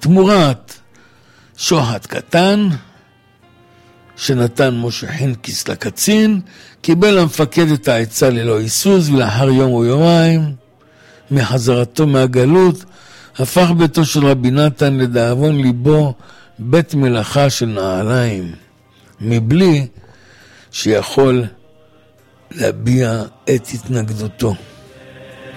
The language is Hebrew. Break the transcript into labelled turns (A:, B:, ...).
A: תמורת שוחד קטן שנתן משה חנקיס לקצין, קיבל המפקד את העצה ללא היסוס, ולאחר יום או יומיים מחזרתו מהגלות הפך ביתו של רבי נתן לדאבון ליבו בית מלאכה של נעליים, מבלי שיכול להביע את התנגדותו.